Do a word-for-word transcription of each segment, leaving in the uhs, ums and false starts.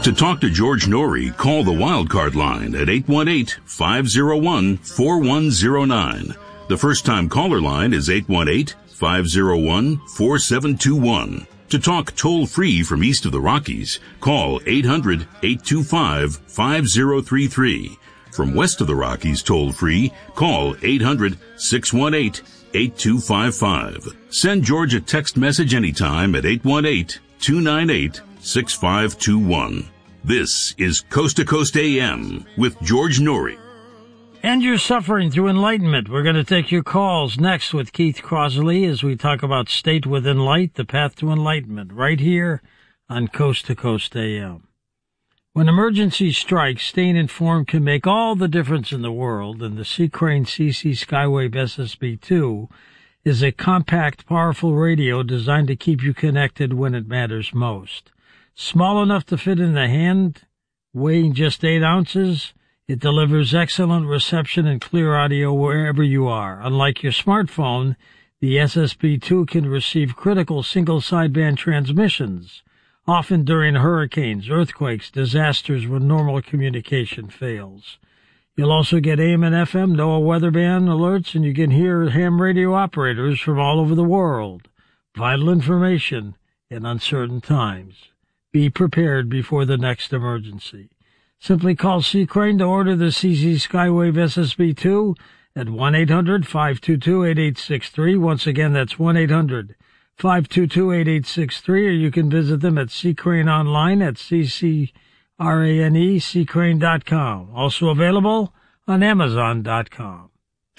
To talk to George Norrie, call the Wildcard line at eight one eight, five oh one, four one oh nine. The first-time caller line is eight one eight, five oh one, four seven two one. To talk toll-free from east of the Rockies, call eight hundred, eight two five, five oh three three. From west of the Rockies toll-free, call eight hundred, six one eight, eight two five five. Send George a text message anytime at eight one eight, two nine eight, six five two one. This is Coast to Coast A M with George Norrie. And you're suffering through enlightenment. We're going to take your calls next with Keith Crosley as we talk about State Within Light, the path to enlightenment, right here on Coast to Coast A M. When emergency strikes, staying informed can make all the difference in the world, and the Seacrane C C Skywave S S B two is a compact, powerful radio designed to keep you connected when it matters most. Small enough to fit in the hand, weighing just eight ounces, it delivers excellent reception and clear audio wherever you are. Unlike your smartphone, the S S B two can receive critical single sideband transmissions, often during hurricanes, earthquakes, disasters when normal communication fails. You'll also get A M and F M, NOAA weather band alerts, and you can hear ham radio operators from all over the world. Vital information in uncertain times. Be prepared before the next emergency. Simply call Seacrane to order the C C Skywave S S B two at one eight hundred, five two two, eight eight six three. Once again, that's one eight hundred, five two two, eight eight six three, or you can visit them at Seacrane online at C C R A N E, Seacrane dot com. Also available on Amazon dot com.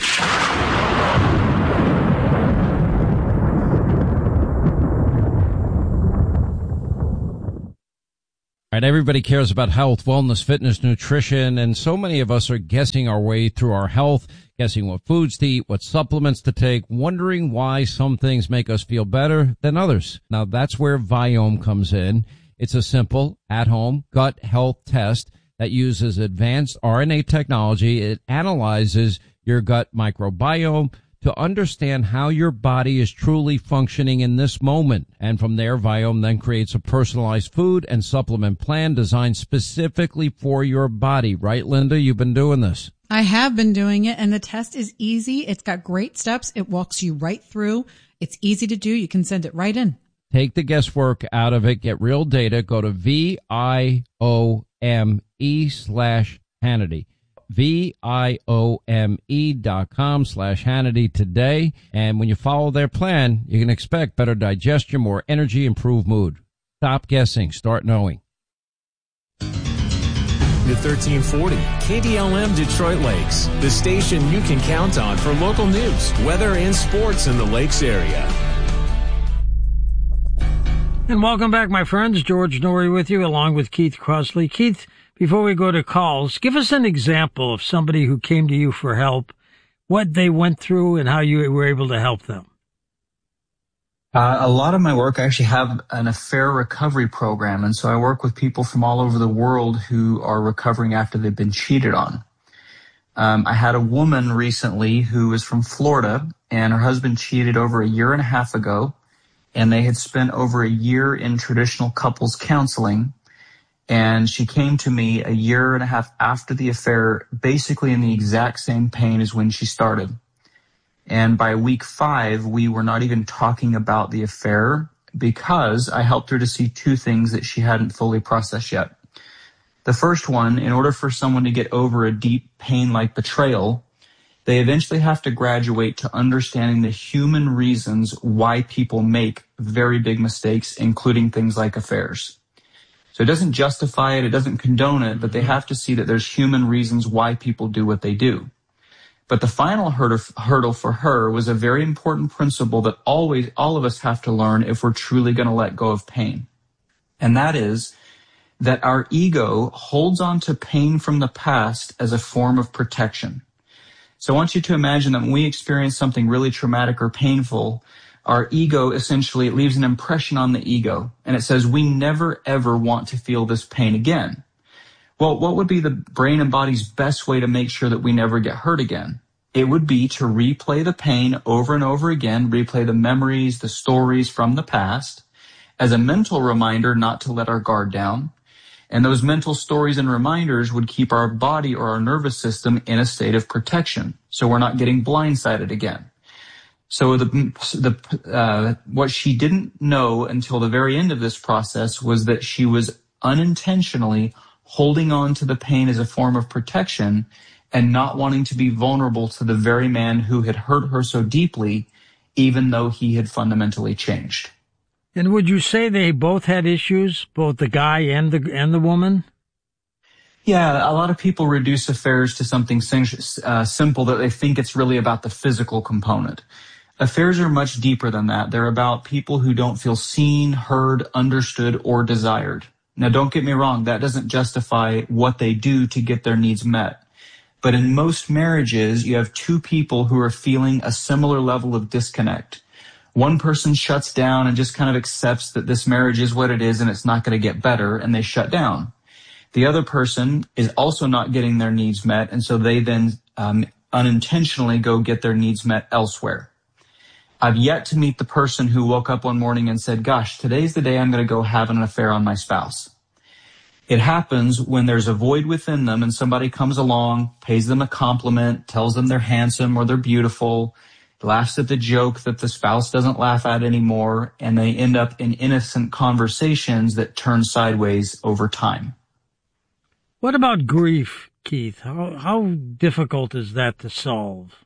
Right, everybody cares about health, wellness, fitness, nutrition, and so many of us are guessing our way through our health, guessing what foods to eat, what supplements to take, wondering why some things make us feel better than others. Now, that's where Viome comes in. It's a simple, at-home gut health test that uses advanced R N A technology. It analyzes your gut microbiome to understand how your body is truly functioning in this moment. And from there, Viome then creates a personalized food and supplement plan designed specifically for your body. Right, Linda? You've been doing this. I have been doing it, and the test is easy. It's got great steps. It walks you right through. It's easy to do. You can send it right in. Take the guesswork out of it. Get real data. Go to V I O M E slash Hannity. V-I-O-M-E dot com slash Hannity today. And when you follow their plan, you can expect better digestion, more energy, improved mood. Stop guessing. Start knowing. The thirteen forty K D L M Detroit Lakes, the station you can count on for local news, weather, and sports in the Lakes area. And welcome back, my friends. George Norrie with you, along with Keith Crosley. Keith, before we go to calls, give us an example of somebody who came to you for help, what they went through, and how you were able to help them. Uh, a lot of my work, I actually have an affair recovery program, and so I work with people from all over the world who are recovering after they've been cheated on. Um, I had a woman recently who was from Florida, and her husband cheated over a year and a half ago, and they had spent over a year in traditional couples counseling. And she came to me a year and a half after the affair, basically in the exact same pain as when she started. And by week five, we were not even talking about the affair because I helped her to see two things that she hadn't fully processed yet. The first one, in order for someone to get over a deep pain like betrayal, they eventually have to graduate to understanding the human reasons why people make very big mistakes, including things like affairs. So it doesn't justify it, it doesn't condone it, but they have to see that there's human reasons why people do what they do. But the final hurdle for her was a very important principle that always, all of us have to learn if we're truly going to let go of pain. And that is that our ego holds on to pain from the past as a form of protection. So I want you to imagine that when we experience something really traumatic or painful, our ego, essentially, it leaves an impression on the ego, and it says we never, ever want to feel this pain again. Well, what would be the brain and body's best way to make sure that we never get hurt again? It would be to replay the pain over and over again, replay the memories, the stories from the past, as a mental reminder not to let our guard down. And those mental stories and reminders would keep our body or our nervous system in a state of protection, so we're not getting blindsided again. So the, the uh, what she didn't know until the very end of this process was that she was unintentionally holding on to the pain as a form of protection and not wanting to be vulnerable to the very man who had hurt her so deeply, even though he had fundamentally changed. And would you say they both had issues, both the guy and the and the woman? Yeah, a lot of people reduce affairs to something uh, simple that they think it's really about the physical component. Affairs are much deeper than that. They're about people who don't feel seen, heard, understood, or desired. Now, don't get me wrong, that doesn't justify what they do to get their needs met. But in most marriages, you have two people who are feeling a similar level of disconnect. One person shuts down and just kind of accepts that this marriage is what it is and it's not going to get better, and they shut down. The other person is also not getting their needs met, and so they then um, unintentionally go get their needs met elsewhere. I've yet to meet the person who woke up one morning and said, gosh, today's the day I'm going to go have an affair on my spouse. It happens when there's a void within them and somebody comes along, pays them a compliment, tells them they're handsome or they're beautiful, laughs at the joke that the spouse doesn't laugh at anymore, and they end up in innocent conversations that turn sideways over time. What about grief, Keith? How, how difficult is that to solve?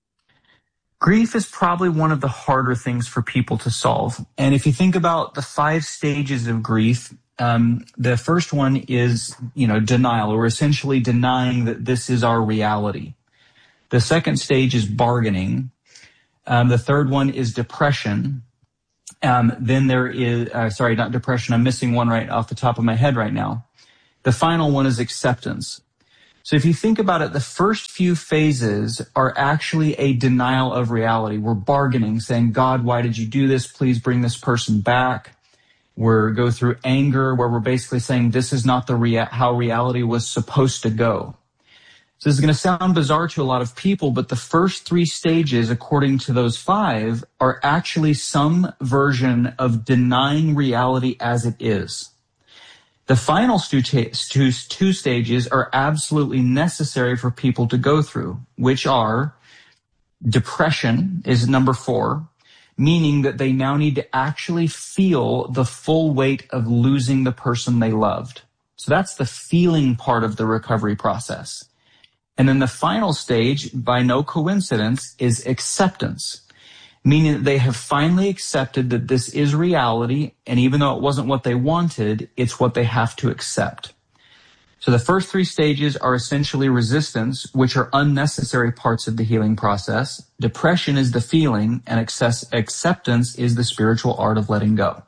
Grief is probably one of the harder things for people to solve. And if you think about the five stages of grief, um, the first one is, you know, denial, or essentially denying that this is our reality. The second stage is bargaining. Um, the third one is depression. Um, then there is, uh, sorry, not depression. I'm missing one right off the top of my head right now. The final one is acceptance. So if you think about it, the first few phases are actually a denial of reality. We're bargaining, saying, God, why did you do this? Please bring this person back. We're go through anger, where we're basically saying this is not the rea- how reality was supposed to go. So this is going to sound bizarre to a lot of people, but the first three stages, according to those five, are actually some version of denying reality as it is. The final two, two, two stages are absolutely necessary for people to go through, which are depression is number four, meaning that they now need to actually feel the full weight of losing the person they loved. So that's the feeling part of the recovery process. And then the final stage, by no coincidence, is acceptance, meaning that they have finally accepted that this is reality, and even though it wasn't what they wanted, it's what they have to accept. So the first three stages are essentially resistance, which are unnecessary parts of the healing process. Depression is the feeling, and access, acceptance is the spiritual art of letting go.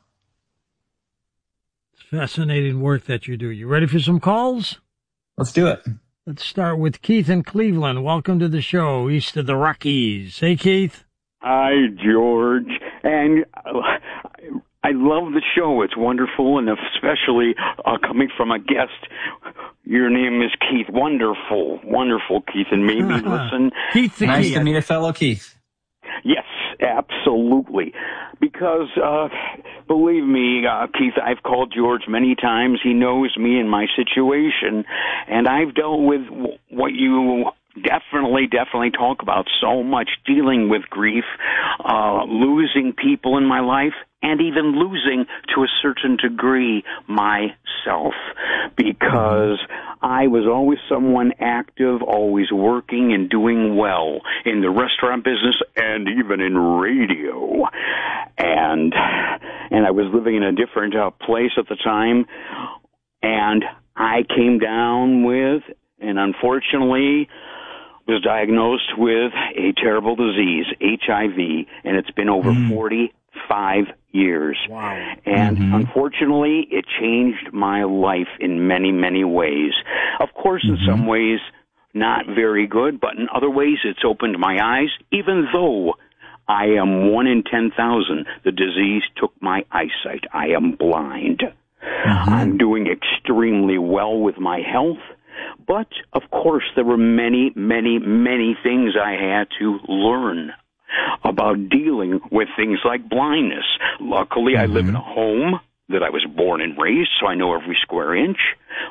Fascinating work that you do. You ready for some calls? Let's do it. Let's start with Keith in Cleveland. Welcome to the show, east of the Rockies. Hey, Keith. Hi, George. And uh, I love the show. It's wonderful, and especially uh, coming from a guest. Your name is Keith. Wonderful, wonderful, Keith. And maybe listen. Keith the nice Keith. to meet a fellow Keith. Yes, absolutely. Because, uh, believe me, uh, Keith, I've called George many times. He knows me and my situation, and I've dealt with what you definitely, definitely talk about so much, dealing with grief, uh, losing people in my life, and even losing, to a certain degree, myself, because I was always someone active, always working and doing well in the restaurant business and even in radio. And and I was living in a different uh, place at the time, and I came down with, and unfortunately, was diagnosed with a terrible disease, H I V, and it's been over mm. forty-five years. Wow. And mm-hmm. unfortunately, it changed my life in many, many ways. Of course, mm-hmm. in some ways, not very good, but in other ways, it's opened my eyes, even though I am one in ten thousand. The disease took my eyesight. I am blind. Mm-hmm. I'm doing extremely well with my health. But, of course, there were many, many, many things I had to learn about dealing with things like blindness. Luckily, mm-hmm. I live in a home that I was born and raised, so I know every square inch.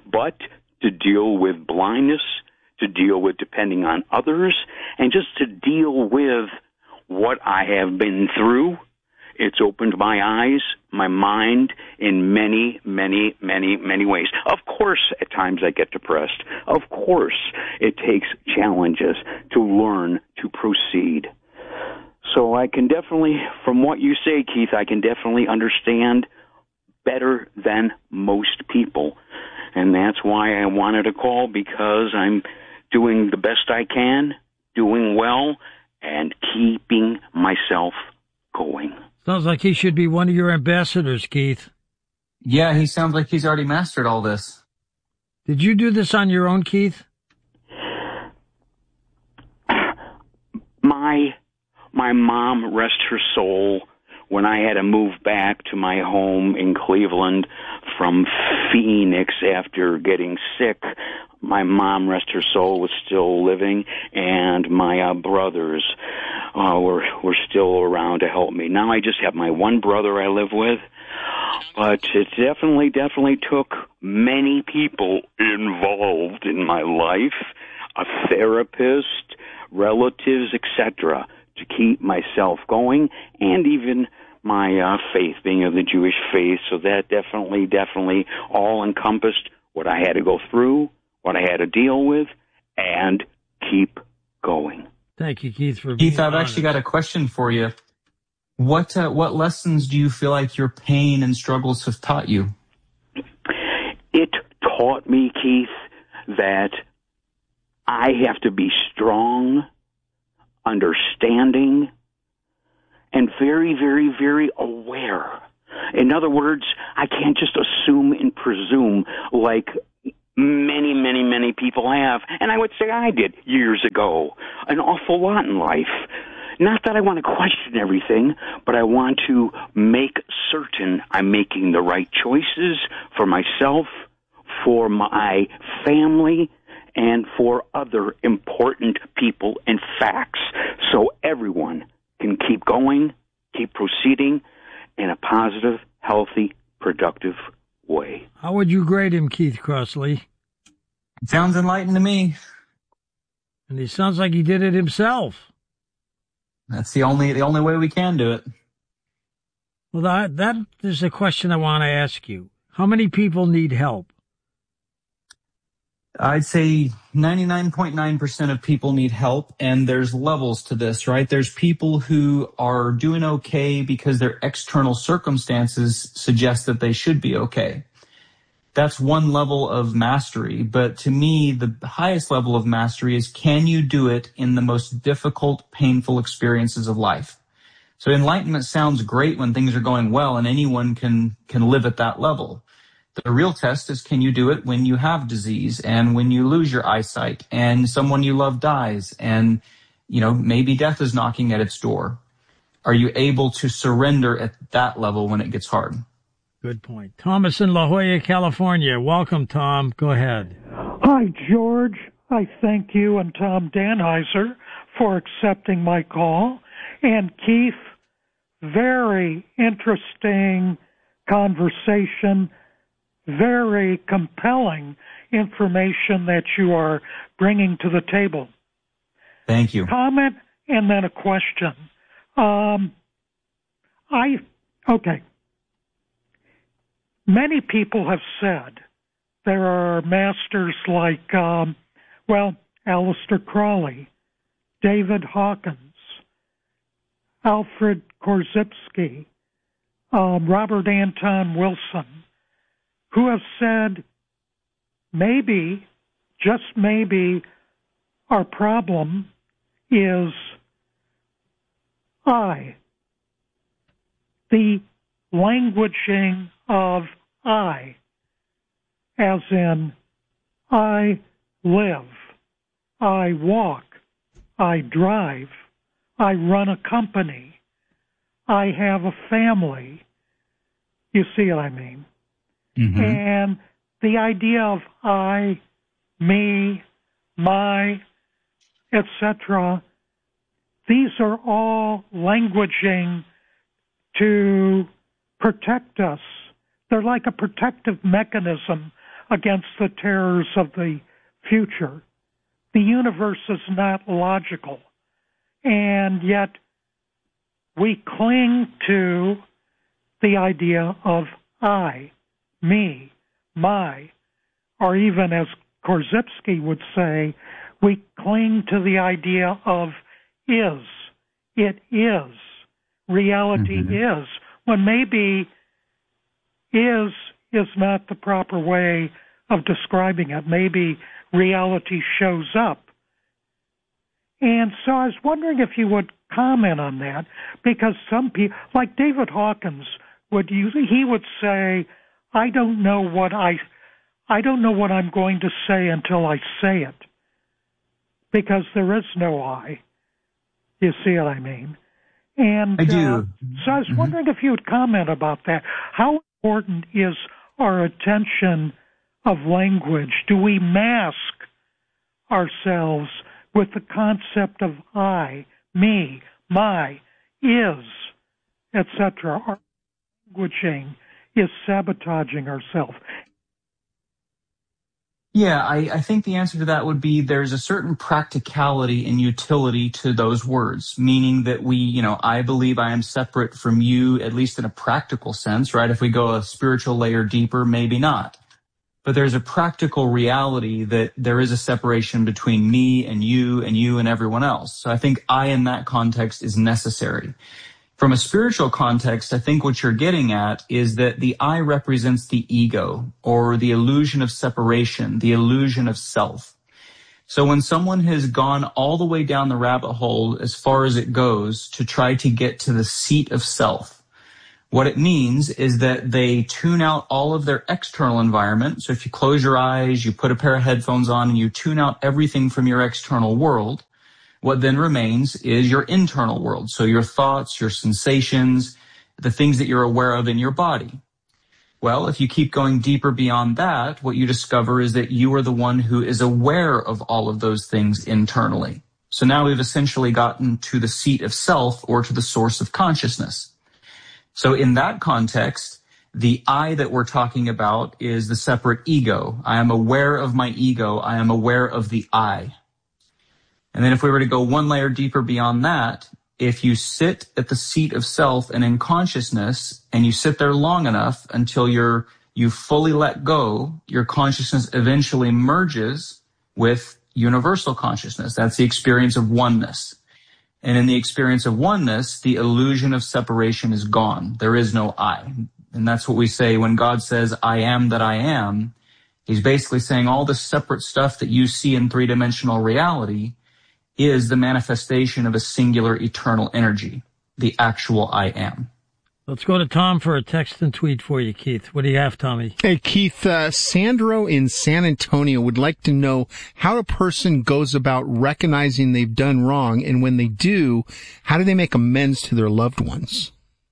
but to deal with blindness, to deal with depending on others, and just to deal with what I have been through. It's opened my eyes, my mind in many, many, many, many ways. Of course, at times I get depressed. Of course, it takes challenges to learn to proceed. So I can definitely, from what you say, Keith, I can definitely understand better than most people. And that's why I wanted to call, because I'm doing the best I can, doing well, and keeping myself going. Sounds like he should be one of your ambassadors, Keith. Yeah, he sounds like he's already mastered all this. Did you do this on your own, Keith? My my mom, rest her soul, when I had to move back to my home in Cleveland from Phoenix after getting sick, my mom, rest her soul, was still living, and my uh, brothers uh, were were still around to help me. Now I just have my one brother I live with, but it definitely, definitely took many people involved in my life, a therapist, relatives, et cetera, to keep myself going, and even my uh, faith, being of the Jewish faith. So that definitely, definitely all encompassed what I had to go through, what I had to deal with, and keep going. Thank you, Keith, for being Keith, I've honest. actually got a question for you. What uh, what lessons do you feel like your pain and struggles have taught you? It taught me, Keith, that I have to be strong, understanding, and very, very, very aware. In other words, I can't just assume and presume like many, many, many people have, and I would say I did years ago, an awful lot in life. Not that I want to question everything, but I want to make certain I'm making the right choices for myself, for my family, and for other important people and facts, so everyone can keep going, keep proceeding in a positive, healthy, productive way. How would you grade him, Keith Crossley? Sounds enlightened to me. And he sounds like he did it himself. That's the only the only way we can do it. Well, that, that is a question I want to ask you. How many people need help? I'd say ninety-nine point nine percent of people need help, and there's levels to this, right? There's people who are doing okay because their external circumstances suggest that they should be okay. That's one level of mastery, but to me, the highest level of mastery is, can you do it in the most difficult, painful experiences of life? So enlightenment sounds great when things are going well, and anyone can can live at that level. The real test is, can you do it when you have disease and when you lose your eyesight and someone you love dies and, you know, maybe death is knocking at its door? Are you able to surrender at that level when it gets hard? Good point. Thomas in La Jolla, California. Welcome, Tom. Go ahead. Hi, George. I thank you and Tom Danheiser for accepting my call. And Keith, very interesting conversation. Very compelling information that you are bringing to the table. Thank you. Comment and then a question. Um, I, okay. Many people have said there are masters like, um, well, Aleister Crowley, David Hawkins, Alfred Korzybski, um, Robert Anton Wilson, who have said maybe, just maybe, our problem is I. The languaging of I, as in I live, I walk, I drive, I run a company, I have a family. You see what I mean? Mm-hmm. And the idea of I, me, my, et cetera, these are all languaging to protect us. They're like a protective mechanism against the terrors of the future. The universe is not logical, and yet we cling to the idea of I, me, my, or even as Korzybski would say, we cling to the idea of is. It is. Reality mm-hmm. is. When maybe is is not the proper way of describing it. Maybe reality shows up. And so I was wondering if you would comment on that, because some people, like David Hawkins, would use, he would say, I don't know what I, I don't know what I'm going to say until I say it, because there is no I. You see what I mean? And I do. Uh, so I was mm-hmm. wondering if you would comment about that. How important is our attention of language? Do we mask ourselves with the concept of I, me, my, is, et cetera? Our languaging is sabotaging ourselves. Yeah, I, I think the answer to that would be there's a certain practicality and utility to those words, meaning that we, you know, I believe I am separate from you, at least in a practical sense, right? If we go a spiritual layer deeper, maybe not. But there's a practical reality that there is a separation between me and you and you and everyone else. So I think I in that context is necessary. From a spiritual context, I think what you're getting at is that the I represents the ego, or the illusion of separation, the illusion of self. So when someone has gone all the way down the rabbit hole as far as it goes to try to get to the seat of self, what it means is that they tune out all of their external environment. So if you close your eyes, you put a pair of headphones on, and you tune out everything from your external world, what then remains is your internal world. So your thoughts, your sensations, the things that you're aware of in your body. Well, if you keep going deeper beyond that, what you discover is that you are the one who is aware of all of those things internally. So now we've essentially gotten to the seat of self, or to the source of consciousness. So in that context, the I that we're talking about is the separate ego. I am aware of my ego. I am aware of the I. And then if we were to go one layer deeper beyond that, if you sit at the seat of self and in consciousness, and you sit there long enough until you're, you fully let go, your consciousness eventually merges with universal consciousness. That's the experience of oneness. And in the experience of oneness, the illusion of separation is gone. There is no I. And that's what we say when God says, I am that I am. He's basically saying all the separate stuff that you see in three-dimensional reality is the manifestation of a singular eternal energy, the actual I am. Let's go to Tom for a text and tweet for you, Keith. What do you have, Tommy? Hey, Keith, uh, Sandro in San Antonio would like to know how a person goes about recognizing they've done wrong, and when they do, how do they make amends to their loved ones?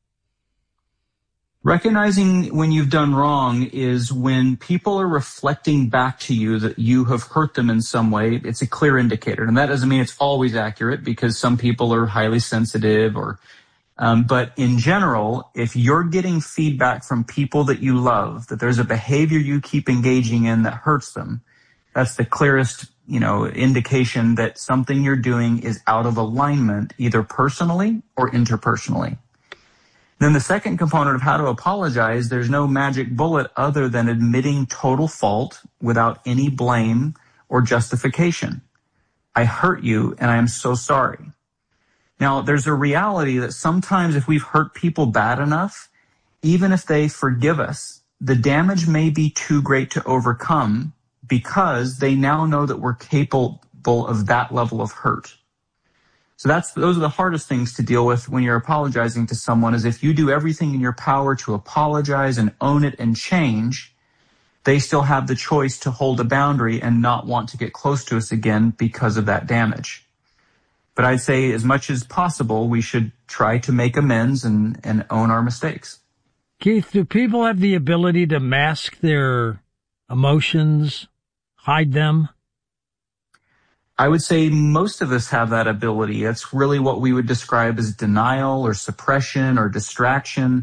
Recognizing when you've done wrong is when people are reflecting back to you that you have hurt them in some way. It's a clear indicator. And that doesn't mean it's always accurate, because some people are highly sensitive or, um, but in general, if you're getting feedback from people that you love, that there's a behavior you keep engaging in that hurts them, that's the clearest, you know, indication that something you're doing is out of alignment, either personally or interpersonally. Then the second component of how to apologize, there's no magic bullet other than admitting total fault without any blame or justification. I hurt you and I am so sorry. Now, there's a reality that sometimes if we've hurt people bad enough, even if they forgive us, the damage may be too great to overcome, because they now know that we're capable of that level of hurt. So that's, those are the hardest things to deal with when you're apologizing to someone, is if you do everything in your power to apologize and own it and change, they still have the choice to hold a boundary and not want to get close to us again because of that damage. But I'd say as much as possible, we should try to make amends and, and own our mistakes. Keith, do people have the ability to mask their emotions, hide them? I would say most of us have that ability. That's really what we would describe as denial or suppression or distraction.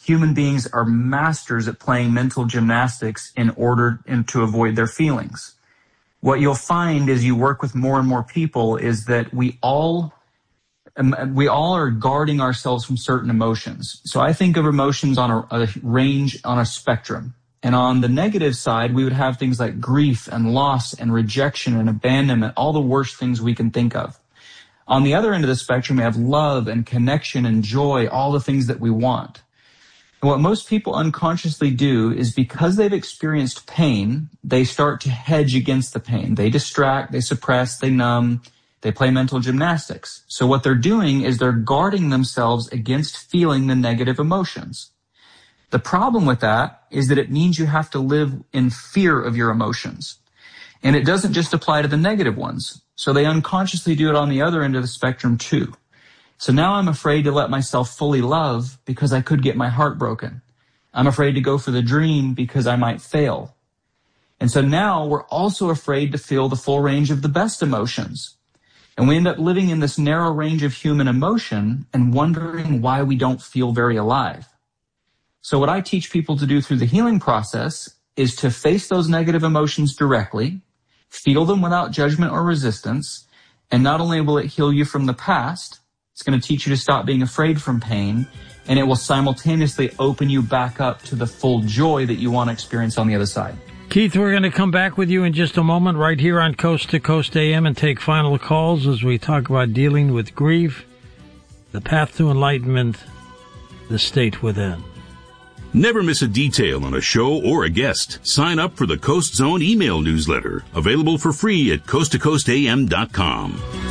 human beings are masters at playing mental gymnastics in order and to avoid their feelings. What you'll find as you work with more and more people is that we all we all are guarding ourselves from certain emotions. So I think of emotions on a, a range, on a spectrum. And on the negative side, we would have things like grief and loss and rejection and abandonment, all the worst things we can think of. On the other end of the spectrum, we have love and connection and joy, all the things that we want. And what most people unconsciously do is because they've experienced pain, they start to hedge against the pain. They distract, they suppress, they numb, they play mental gymnastics. So what they're doing is they're guarding themselves against feeling the negative emotions. The problem with that is that it means you have to live in fear of your emotions. And it doesn't just apply to the negative ones. So they unconsciously do it on the other end of the spectrum too. So now I'm afraid to let myself fully love because I could get my heart broken. I'm afraid to go for the dream because I might fail. And so now we're also afraid to feel the full range of the best emotions. And we end up living in this narrow range of human emotion and wondering why we don't feel very alive. So what I teach people to do through the healing process is to face those negative emotions directly, feel them without judgment or resistance, and not only will it heal you from the past, it's going to teach you to stop being afraid from pain, and it will simultaneously open you back up to the full joy that you want to experience on the other side. Keith, we're going to come back with you in just a moment right here on Coast to Coast A M and take final calls as we talk about dealing with grief, the path to enlightenment, the state within. Never miss a detail on a show or a guest. Sign up for the Coast Zone email newsletter, available for free at coast to coast a m dot com.